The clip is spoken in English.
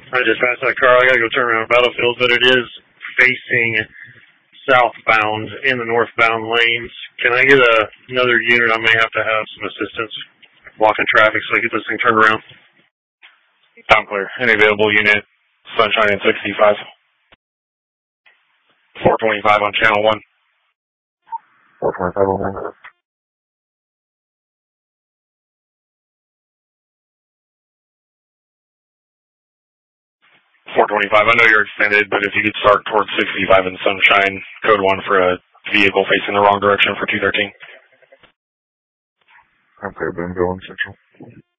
I just passed that car. I gotta go turn around Battlefield, but it is facing southbound in the northbound lanes. Can I get another unit? I may have to have some assistance blocking traffic so I get this thing turned around. Sound clear. Any available unit, Sunshine and 65. 425 on channel 1. 425 on 1. 425. I know you're extended, but if you could start towards 65 in Sunshine, code 1 for a vehicle facing the wrong direction for 213. Okay, Boonville and Central.